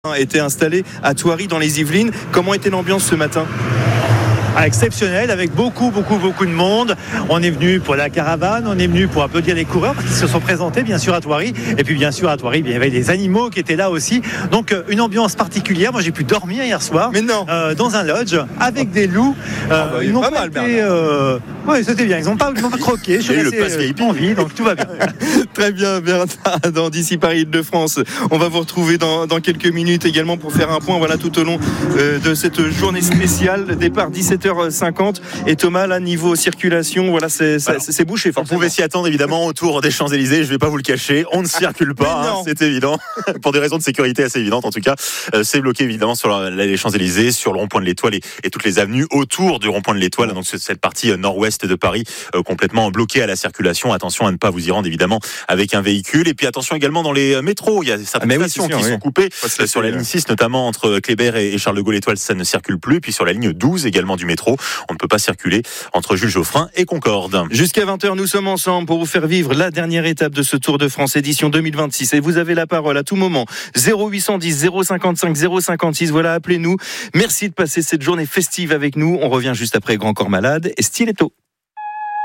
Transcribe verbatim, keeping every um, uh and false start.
était installé à Thoiry dans les Yvelines. Comment était l'ambiance ce matin ? Ah, exceptionnel, avec beaucoup, beaucoup, beaucoup de monde. On est venu pour la caravane, on est venu pour applaudir les coureurs qui se sont présentés, bien sûr, à Thoiry. Et puis, bien sûr, à Thoiry, il y avait des animaux qui étaient là aussi. Donc, une ambiance particulière. Moi, j'ai pu dormir hier soir. Mais non. Euh, dans un lodge avec des loups. Euh, ah bah, ils n'ont pas, pas mal, été. Euh... Oui, c'était bien. Ils n'ont pas, ils n'ont pas croqué. Je suis resté en vie, donc tout va bien. Très bien, Bernard, dans d'ici Paris-Île-de-France. On va vous retrouver dans, dans quelques minutes également pour faire un point, voilà, tout au long euh, de cette journée spéciale. Départ dix-sept heures cinquante. Et Thomas, là, niveau circulation, voilà, c'est, c'est, Alors, c'est bouché. on pouvait s'y attendre, évidemment, autour des Champs-Élysées. Je ne vais pas vous le cacher. On ne circule pas, hein, c'est évident. Pour des raisons de sécurité assez évidentes, en tout cas. Euh, c'est bloqué, évidemment, sur la, les Champs-Élysées, sur le rond-point de l'Étoile et, et toutes les avenues autour du rond-point de l'Étoile. Donc, c'est cette partie nord-ouest de Paris, euh, complètement bloquée à la circulation. Attention à ne pas vous y rendre, évidemment, avec un véhicule. Et puis, attention également dans les métros. Il y a certaines ah oui, stations sûr, qui oui. sont coupées. Ouais, sur la ligne six, notamment entre Kléber et Charles de Gaulle Étoile, ça ne circule plus. Puis sur la ligne douze, également du métro, on ne peut pas circuler entre Jules Geoffrin et Concorde. Jusqu'à vingt heures, nous sommes ensemble pour vous faire vivre la dernière étape de ce Tour de France édition deux mille vingt-six. Et vous avez la parole à tout moment. zéro huit cent dix, zéro cinquante-cinq, zéro cinquante-six. Voilà, appelez-nous. Merci de passer cette journée festive avec nous. On revient juste après Grand Corps Malade et Stiletto.